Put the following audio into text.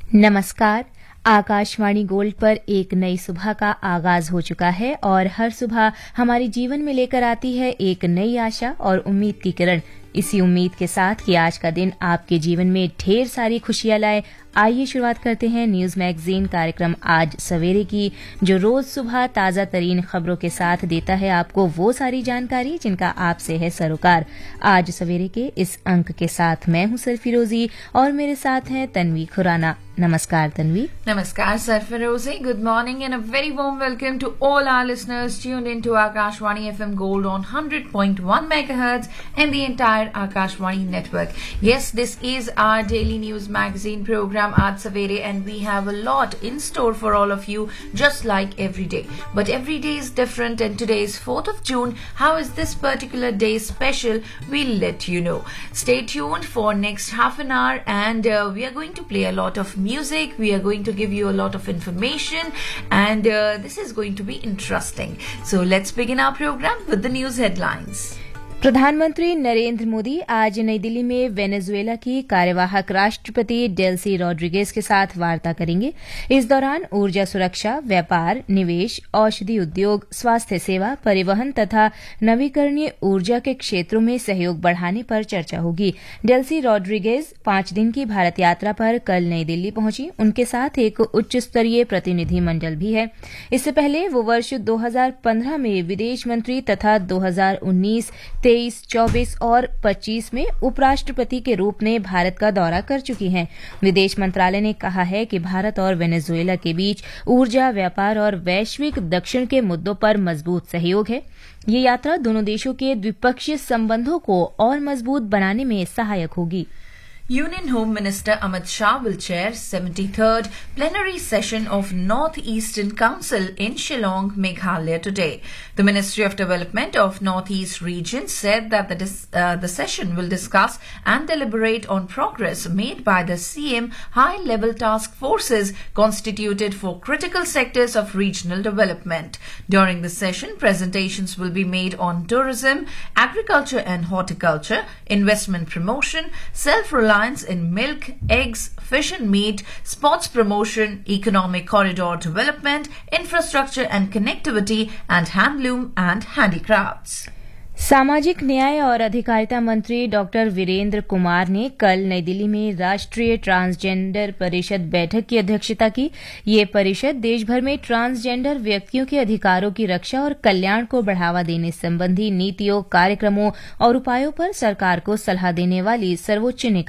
नमस्कार। आकाशवाणी गोल्ड पर एक नई सुबह का आगाज हो चुका है और हर सुबह हमारे जीवन में लेकर आती है एक नई आशा और उम्मीद की किरण। इसी उम्मीद के साथ कि आज का दिन आपके जीवन में ढेर सारी खुशियां लाए, आइए शुरुआत करते हैं न्यूज मैगजीन कार्यक्रम आज सवेरे की, जो रोज सुबह ताजा तरीन खबरों के साथ देता है आपको वो सारी जानकारी जिनका आपसे है सरोकार। आज सवेरे के इस अंक के साथ मैं हूं सरफिरोजी और मेरे साथ हैं तन्वी खुराना। नमस्कार Tanvi. Namaskar, Sarfarozi. Good morning and a very warm welcome to all our listeners tuned into Akashwani FM Gold on 100.1 megahertz and the entire Akashwani network. Yes, this is our daily news magazine program Aaj Savere, and we have a lot in store for all of you, just like every day. But every day is different, and today is 4th of June. How is this particular day special? We'll let you know. Stay tuned for next half an hour, and we are going to play a lot of music. We are going to give you a lot of information, and this is going to be interesting. So let's begin our program with the news headlines. प्रधानमंत्री नरेंद्र मोदी आज नई दिल्ली में Venezuela की कार्यवाहक राष्ट्रपति Delsey Rodriguez के साथ वार्ता करेंगे। इस दौरान ऊर्जा सुरक्षा, व्यापार, निवेश, औषधि उद्योग, स्वास्थ्य सेवा, परिवहन तथा नवीकरणीय ऊर्जा के क्षेत्रों में सहयोग बढ़ाने पर चर्चा होगी। डेल्सी रॉड्रिगेज 5 दिन की भारत यात्रा पर कल नई दिल्ली पहुंची। उनके साथ एक उच्च स्तरीय प्रतिनिधि मंडल भी है। इससे पहले वो वर्ष 2015 में विदेश मंत्री तथा 2019, 23, 24 और 25 में उपराष्ट्रपति के रूप में भारत का दौरा कर चुकी हैं। विदेश मंत्रालय ने कहा है कि भारत और वेनेजुएला के बीच ऊर्जा, व्यापार और वैश्विक दक्षिण के मुद्दों पर मजबूत सहयोग है। ये यात्रा दोनों देशों के द्विपक्षीय संबंधों को और मजबूत बनाने में सहायक होगी। Union Home Minister Amit Shah will chair 73rd plenary session of North-Eastern Council in Shillong, Meghalaya today. The Ministry of Development of North-East region said that the session will discuss and deliberate on progress made by the CM high-level task forces constituted for critical sectors of regional development. During the session, presentations will be made on tourism, agriculture and horticulture, investment promotion, self-reliance in milk, eggs, fish and meat, sports promotion, economic corridor development, infrastructure and connectivity, and handloom and handicrafts. सामाजिक न्याय और अधिकारिता मंत्री doctor Virendra Kumar ने कल नई दिल्ली में राष्ट्रीय ट्रांसजेंडर परिषद बैठक की अध्यक्षता की। ये परिषद देश भर में ट्रांसजेंडर व्यक्तियों के अधिकारों की रक्षा और कल्याण को बढ़ावा देने संबंधी नीतियों, कार्यक्रमों और उपायों पर सरकार को सलाह देने वाली सर्वोच्च